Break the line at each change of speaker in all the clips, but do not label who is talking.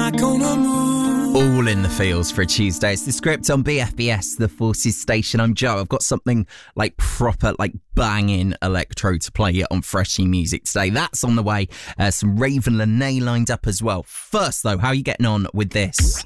All in the feels for a Tuesday. It's the script on BFBS, the Forces station. I'm Joe. I've got something like proper, like banging electro to play on Freshy Music today. That's on the way. Some Raven Lene lined up as well. First, though, how are you getting on with this?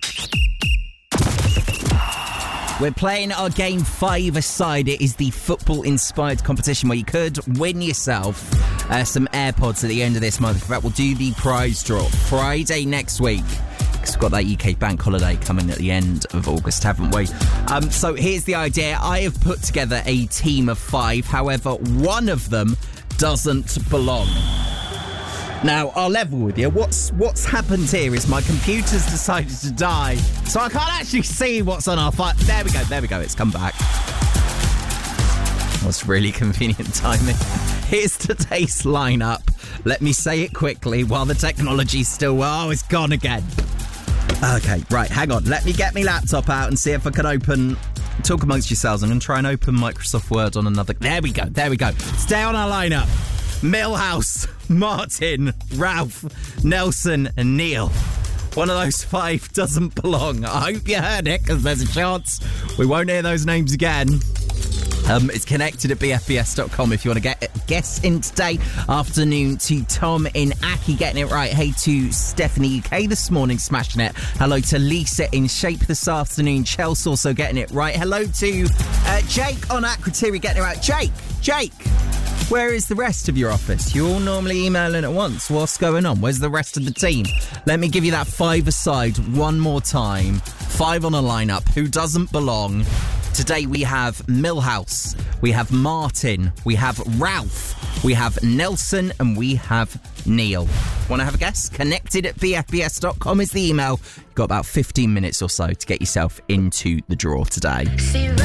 We're playing our game 5-a-side. It is the football-inspired competition where you could win yourself some AirPods at the end of this month. In fact, we'll do the prize draw Friday next week, because we've got that UK bank holiday coming at the end of August, haven't we? So here's the idea. I have put together a team of 5. However, one of them doesn't belong. Now, I'll level with you. What's happened here is my computer's decided to die, so I can't actually see what's on our file. There we go. It's come back. That's really convenient timing. Here's today's lineup. Let me say it quickly while the technology's still... Oh, it's gone again. Okay, right, hang on. Let me get my laptop out and see if I can open... Talk amongst yourselves. I'm going to try and open Microsoft Word on another... There we go. Stay on our lineup. Millhouse, Martin, Ralph, Nelson and Neil. One of those 5 doesn't belong. I hope you heard it, because there's a chance we won't hear those names again. It's connected at bfbs.com if you want to guess in today. Afternoon to Tom in Aki getting it right. Hey to Stephanie UK this morning, smashing it. Hello to Lisa in Shape this afternoon. Chelsea also getting it right. Hello to Jake on Akrotiri getting it right. Jake, where is the rest of your office? You're all normally emailing at once. What's going on? Where's the rest of the team? Let me give you that 5-a-side one more time. 5 on a lineup. Who doesn't belong? Today we have Millhouse, we have Martin, we have Ralph, we have Nelson, and we have Neil. Want to have a guess? Connected at bfbs.com is the email. Got about 15 minutes or so to get yourself into the draw today.